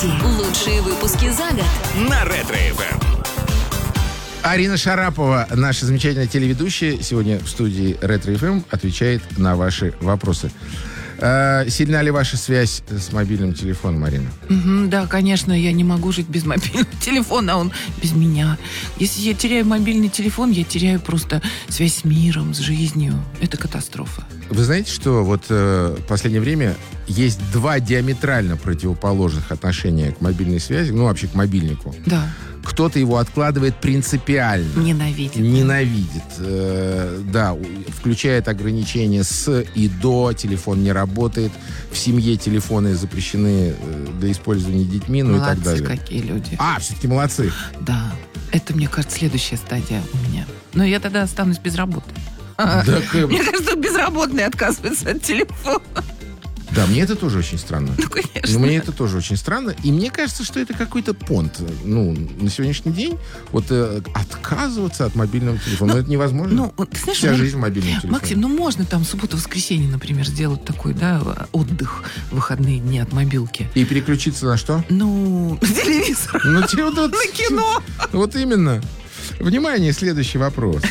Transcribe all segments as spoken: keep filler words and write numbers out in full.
новости. Лучшие выпуски за год. На Ретро-эф эм. Арина Шарапова, наша замечательная телеведущая, сегодня в студии Ретро-эф эм отвечает на ваши вопросы. А, сильна ли ваша связь с мобильным телефоном, Арина? Мгм, да, конечно, я не могу жить без мобильного телефона, а он без меня. Если я теряю мобильный телефон, я теряю просто связь с миром, с жизнью. Это катастрофа. Вы знаете, что вот э, в последнее время есть два диаметрально противоположных отношения к мобильной связи, ну, вообще к мобильнику. Да. Кто-то его откладывает принципиально. Ненавидит. Ненавидит. Э, да, у- включает ограничения с и до, телефон не работает, в семье телефоны запрещены э, для использования детьми, ну и так Молодцы далее. какие люди. А, все-таки молодцы. Да. Это, мне кажется, следующая стадия у меня. Но я тогда останусь без работы. Так, э, Мне кажется, безработный отказывается от телефона. да, мне это тоже очень странно. Ну, конечно. Ну, мне это тоже очень странно. И мне кажется, что это какой-то понт. Ну, на сегодняшний день вот э, отказываться от мобильного телефона, ну, это невозможно. Ну, вот, ты знаешь, Вся ну, жизнь в мобильном телефоне. Максим, ну можно там субботу-воскресенье, например, сделать такой, да, отдых в выходные дни от мобилки. И переключиться на что? Ну, телевизор. Ну, те- вот, вот- На кино. Вот именно. Внимание, следующий вопрос.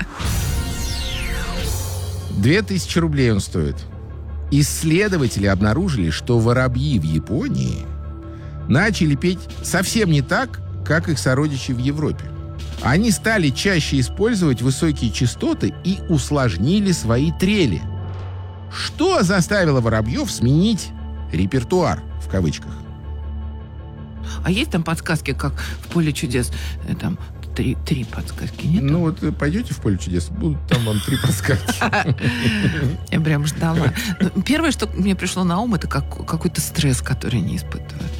Две тысячи рублей он стоит. Исследователи обнаружили, что воробьи в Японии начали петь совсем не так, как их сородичи в Европе. Они стали чаще использовать высокие частоты и усложнили свои трели. Что заставило воробьев сменить репертуар, в кавычках? А есть там подсказки, как в «Поле чудес»? Э, Там три, три подсказки, нет? Ну вот э, пойдете в поле чудес, будут там вам три подсказки. Я прям ждала. Ну, первое, что мне пришло на ум, это как, какой-то стресс, который они испытывают.